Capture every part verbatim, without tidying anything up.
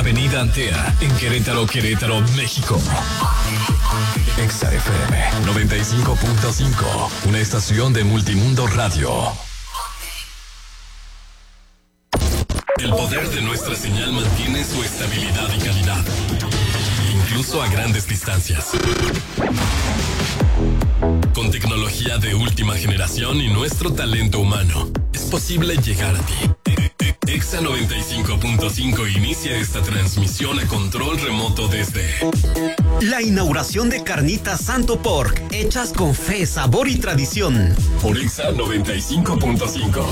Avenida Antea, en Querétaro, Querétaro, México. Exa F M noventa y cinco punto cinco, una estación de Multimundo Radio. El poder de nuestra señal mantiene su estabilidad y calidad, incluso a grandes distancias. Con tecnología de última generación y nuestro talento humano, es posible llegar a ti. Exa noventa y cinco punto cinco inicia esta transmisión a control remoto desde la inauguración de Carnitas Santo Pork, hechas con fe, sabor y tradición. Por Exa noventa y cinco punto cinco.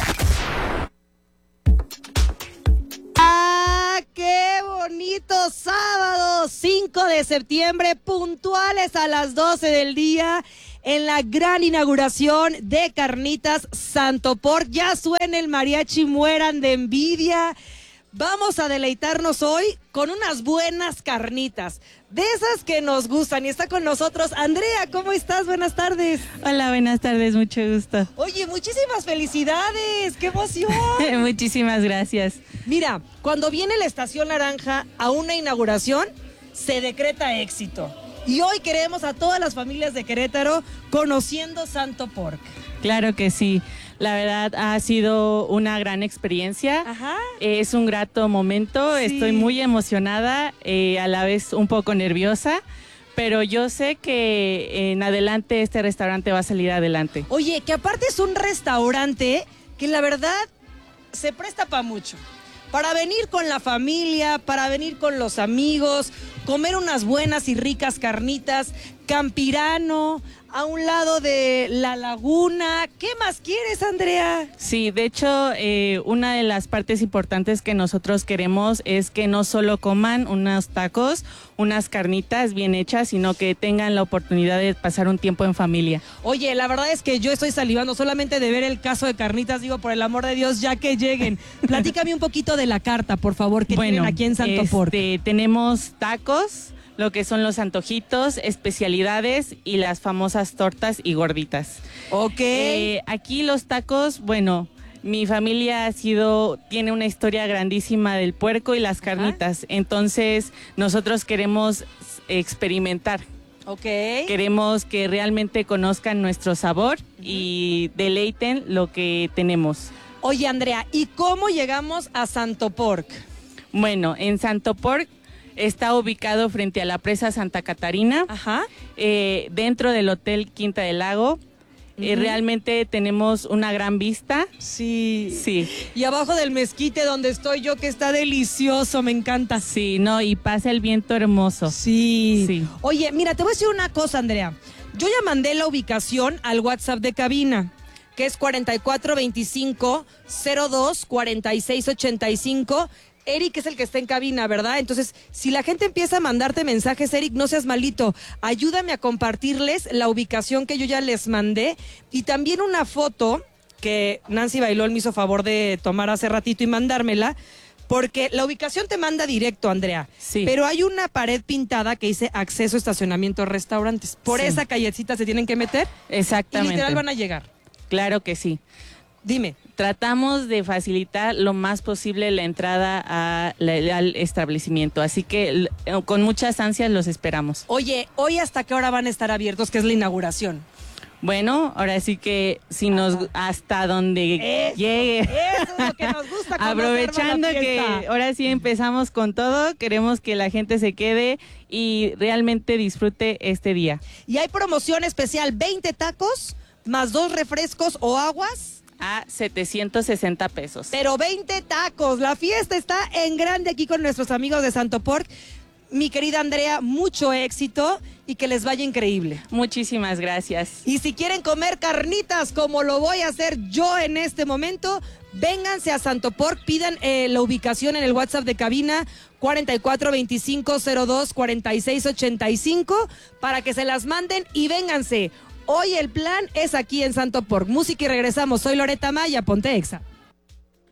¡Ah, qué bonito sábado! cinco de septiembre, puntuales a las doce del día, en la gran inauguración de Carnitas Santo Pork. Ya suena el mariachi, mueran de envidia. Vamos a deleitarnos hoy con unas buenas carnitas, de esas que nos gustan. Y está con nosotros Andrea. ¿Cómo estás? Buenas tardes. Hola, buenas tardes, mucho gusto. Oye, muchísimas felicidades, qué emoción. Muchísimas gracias. Mira, cuando viene la Estación Naranja a una inauguración, se decreta éxito. Y hoy queremos a todas las familias de Querétaro conociendo Santo Pork. Claro que sí. La verdad ha sido una gran experiencia. Ajá. Es un grato momento. Sí. Estoy muy emocionada, eh, a la vez un poco nerviosa, pero yo sé que en adelante este restaurante va a salir adelante. Oye, que aparte es un restaurante que la verdad se presta para mucho. Para venir con la familia, para venir con los amigos, comer unas buenas y ricas carnitas, Campirano, a un lado de la laguna. ¿Qué más quieres, Andrea? Sí, de hecho, eh, una de las partes importantes que nosotros queremos es que no solo coman unos tacos, unas carnitas bien hechas, sino que tengan la oportunidad de pasar un tiempo en familia. Oye, la verdad es que yo estoy salivando solamente de ver el caso de carnitas, digo, por el amor de Dios, ya que lleguen. Platícame un poquito de la carta, por favor, que bueno, tienen aquí en Santo este, Pork. Tenemos tacos, lo que son los antojitos, especialidades y las famosas tortas y gorditas. Ok. Eh, aquí los tacos, bueno, mi familia ha sido, tiene una historia grandísima del puerco y las carnitas. Ajá. Entonces, nosotros queremos experimentar. Ok. Queremos que realmente conozcan nuestro sabor, uh-huh, y deleiten lo que tenemos. Oye, Andrea, ¿y cómo llegamos a Santo Pork? Bueno, en Santo Pork está ubicado frente a la presa Santa Catarina. Ajá. Eh, dentro del Hotel Quinta del Lago. Uh-huh. Eh, realmente tenemos una gran vista. Sí. Sí. Y abajo del mezquite donde estoy yo, que está delicioso, me encanta. Sí, no, y pasa el viento hermoso. Sí. Sí. Oye, mira, te voy a decir una cosa, Andrea. Yo ya mandé la ubicación al WhatsApp de cabina, que es cuarenta y cuatro veinticinco cero dos cuarenta y seis ochenta y cinco. Eric es el que está en cabina, ¿verdad? Entonces, si la gente empieza a mandarte mensajes, Eric, no seas malito, ayúdame a compartirles la ubicación que yo ya les mandé y también una foto que Nancy Bailol me hizo favor de tomar hace ratito y mandármela, porque la ubicación te manda directo, Andrea. Sí. Pero hay una pared pintada que dice acceso, estacionamiento, restaurantes. Por sí. Esa callecita se tienen que meter. Exactamente. Y literal van a llegar. Claro que sí. Dime. Tratamos de facilitar lo más posible la entrada a la, al establecimiento, así que con muchas ansias los esperamos. Oye, ¿hoy hasta qué hora van a estar abiertos, que es la inauguración? Bueno, ahora sí que si nos hasta donde eso, llegue. Eso es lo que nos gusta. Aprovechando que ahora sí empezamos con todo, queremos que la gente se quede y realmente disfrute este día. Y hay promoción especial, veinte tacos más dos refrescos o aguas. A setecientos sesenta pesos. Pero veinte tacos. La fiesta está en grande aquí con nuestros amigos de Santo Pork. Mi querida Andrea, mucho éxito y que les vaya increíble. Muchísimas gracias. Y si quieren comer carnitas como lo voy a hacer yo en este momento, vénganse a Santo Pork, pidan eh, la ubicación en el WhatsApp de cabina cuarenta y cuatro veinticinco cero dos cuarenta y seis ochenta y cinco para que se las manden y vénganse. Hoy el plan es aquí en Santo Pork. Música y regresamos. Soy Loreta Maya, ponte Exa.